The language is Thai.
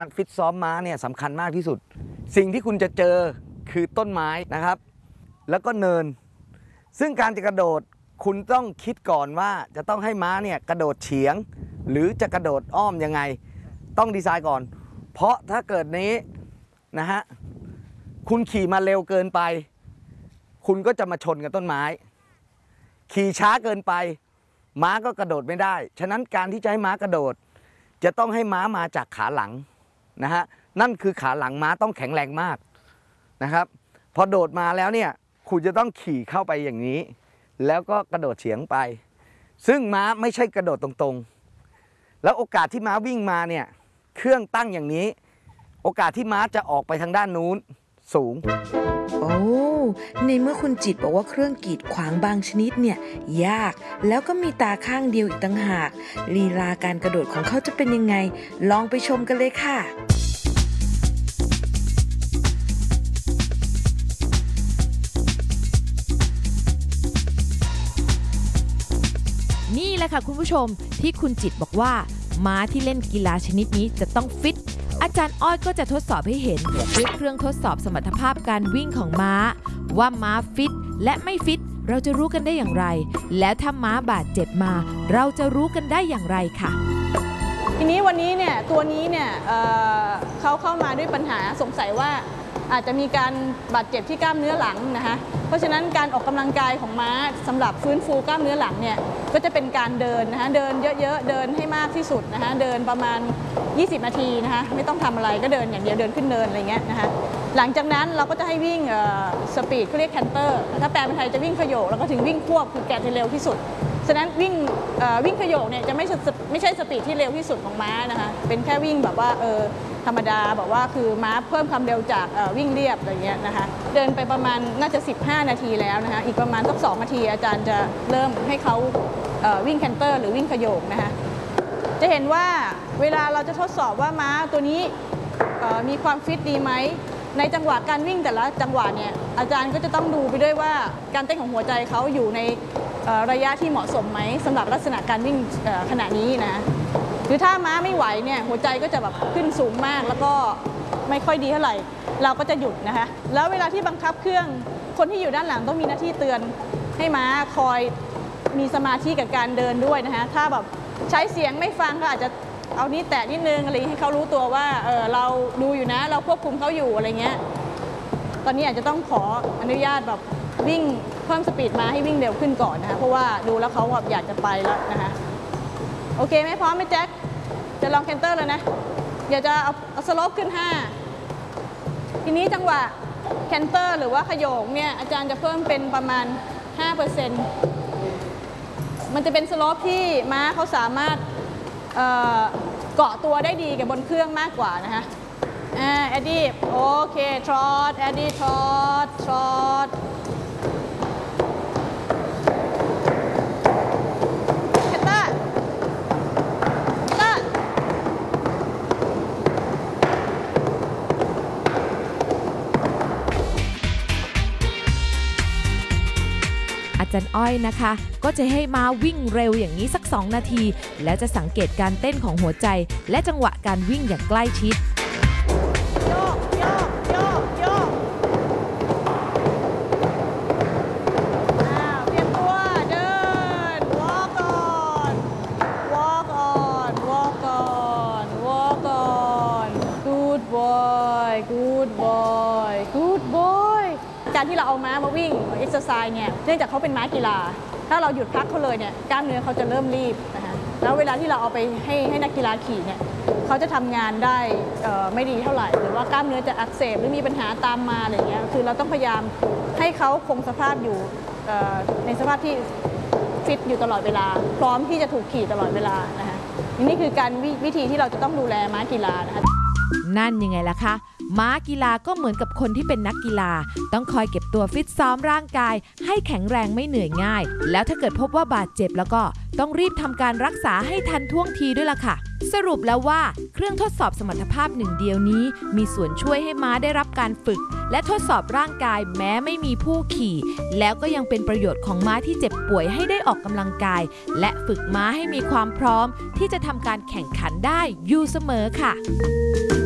ฟิตซ้อมม้าเนี่ยสำคัญมากที่สุดสิ่งที่คุณจะเจอคือต้นไม้นะครับแล้วก็เนินซึ่งการจะกระโดดคุณต้องคิดก่อนว่าจะต้องให้ม้าเนี่ยกระโดดเฉียงหรือจะกระโดดอ้อมยังไงต้องดีไซน์ก่อนเพราะถ้าเกิดนี้นะฮะคุณขี่มาเร็วเกินไปคุณก็จะมาชนกับต้นไม้ขี่ช้าเกินไปม้าก็กระโดดไม่ได้ฉะนั้นการที่จะให้ม้ากระโดดจะต้องให้ม้ามาจากขาหลังนะฮะนั่นคือขาหลังม้าต้องแข็งแรงมากนะครับพอโดดมาแล้วเนี่ยคุณจะต้องขี่เข้าไปอย่างนี้แล้วก็กระโดดเฉียงไปซึ่งม้าไม่ใช่กระโดดตรงๆแล้วโอกาสที่ม้าวิ่งมาเนี่ยเครื่องตั้งอย่างนี้โอกาสที่ม้าจะออกไปทางด้านนู้นสูงโอ้ในเมื่อคุณจิตบอกว่าเครื่องกีดขวางบางชนิดเนี่ยยากแล้วก็มีตาข้างเดียวอีกต่างหากลีลาการกระโดดของเขาจะเป็นยังไงลองไปชมกันเลยค่ะนี่แหละค่ะคุณผู้ชมที่คุณจิตบอกว่าม้าที่เล่นกีฬาชนิดนี้จะต้องฟิตอาจารย์อ้อยก็จะทดสอบให้เห็นด้วยเครื่องทดสอบสมรรถภาพการวิ่งของม้าว่าม้าฟิตและไม่ฟิตเราจะรู้กันได้อย่างไรแล้วถ้าม้าบาดเจ็บมาเราจะรู้กันได้อย่างไรค่ะทีนี้วันนี้เนี่ยตัวนี้เนี่ยเขาเข้ามาด้วยปัญหาสงสัยว่าอาจจะมีการบาดเจ็บที่กล้ามเนื้อหลังนะคะเพราะฉะนั้นการออกกำลังกายของม้าสำหรับฟื้นฟูกล้ามเนื้อหลังเนี่ยก็จะเป็นการเดินนะคะเดินเยอะๆเดินให้มากที่สุดนะคะเดินประมาณ20นาทีนะคะไม่ต้องทำอะไรก็เดินอย่างเดียวเดินขึ้นเนินอะไรเงี้ยนะคะหลังจากนั้นเราก็จะให้วิ่งสปีดเขาเรียกแคนเตอร์ถ้าแปลเป็นไทยจะวิ่งขโยกแล้วก็ถึงวิ่งควบคือแกะที่เร็วที่สุดฉะนั้นวิ่งขโยกเนี่ยจะไม่ใช่สปีดที่เร็วที่สุดของม้านะคะเป็นแค่วิ่งแบบว่าธรรมดาบอกว่าคือม้าเพิ่มความเร็วจากวิ่งเรียบอะไรเงี้ยนะคะเดินไปประมาณน่าจะ15นาทีแล้วนะคะอีกประมาณสัก2นาทีอาจารย์จะเริ่มให้เขาวิ่งแคนเตอร์หรือวิ่งขโยกนะคะจะเห็นว่าเวลาเราจะทดสอบว่าม้าตัวนี้มีความฟิตดีไหมในจังหวะการวิ่งแต่ละจังหวะเนี่ยอาจารย์ก็จะต้องดูไปด้วยว่าการเต้นของหัวใจเขาอยู่ในระยะที่เหมาะสมไหมสำหรับลักษณะการวิ่งขณะนี้นะคือถ้าม้าไม่ไหวเนี่ยหัวใจก็จะแบบขึ้นสูงมากแล้วก็ไม่ค่อยดีเท่าไหร่เราก็จะหยุดนะคะแล้วเวลาที่บังคับเครื่องคนที่อยู่ด้านหลังต้องมีหน้าที่เตือนให้ม้าคอยมีสมาธิกับการเดินด้วยนะคะถ้าแบบใช้เสียงไม่ฟังก็อาจจะเอานี้แตะนิดนึงอะไรให้เขารู้ตัวว่าเราดูอยู่นะเราควบคุมเขาอยู่อะไรเงี้ยตอนนี้อาจจะต้องขออนุญาตแบบวิ่งเพิ่มสปีดมาให้วิ่งเร็วขึ้นก่อนนะคะเพราะว่าดูแล้วเขาแบบอยากจะไปแล้วนะคะโอเคไหมพร้อมไหมแจ็คจะลองแคนเตอร์เลยนะเดี๋ยวจะเอาสโลปขึ้น5ทีนี้จังหวะแคนเตอร์หรือว่าขโยกเนี่ยอาจารย์จะเพิ่มเป็นประมาณ 5%มันจะเป็นสโลปที่ม้าเขาสามารถเกาะตัวได้ดีกับบนเครื่องมากกว่านะคะแอดดี้โอเคทรอตแอดดี้ทรอตแคนเตอร์อาจารย์อ้อยนะคะก็จะให้ม้าวิ่งเร็วอย่างนี้สัก2นาทีแล้วจะสังเกตการเต้นของหัวใจและจังหวะการวิ่งอย่างใกล้ชิดโยกเตรียมตัวเดิน walk on good boy การที่เราเอาม้ามาวิ่งเอ็กซ์ไซส์เนี่ยเนื่องจากเขาเป็นม้ากีฬาถ้าเราหยุดพักเขาเลยเนี่ยกล้ามเนื้อเขาจะเริ่มรีบนะคะแล้วเวลาที่เราเอาไปให้นักกีฬาขี่เนี่ยเขาจะทำงานได้ไม่ดีเท่าไหร่หรือว่ากล้ามเนื้อจะอักเสบหรือมีปัญหาตามมาอะไรเงี้ยคือเราต้องพยายามให้เขาคงสภาพอยู่ในสภาพที่ฟิตอยู่ตลอดเวลาพร้อมที่จะถูกขี่ตลอดเวลานะคะนี่คือการวิธีที่เราจะต้องดูแลม้ากีฬานะคะนั่นยังไงล่ะคะม้ากีฬาก็เหมือนกับคนที่เป็นนักกีฬาต้องคอยเก็บตัวฟิตซ้อมร่างกายให้แข็งแรงไม่เหนื่อยง่ายแล้วถ้าเกิดพบว่าบาดเจ็บแล้วก็ต้องรีบทำการรักษาให้ทันท่วงทีด้วยล่ะค่ะสรุปแล้วว่าเครื่องทดสอบสมรรถภาพหนึ่งเดียวนี้มีส่วนช่วยให้ม้าได้รับการฝึกและทดสอบร่างกายแม้ไม่มีผู้ขี่แล้วก็ยังเป็นประโยชน์ของม้าที่เจ็บป่วยให้ได้ออกกำลังกายและฝึกม้าให้มีความพร้อมที่จะทำการแข่งขันได้อยู่เสมอค่ะ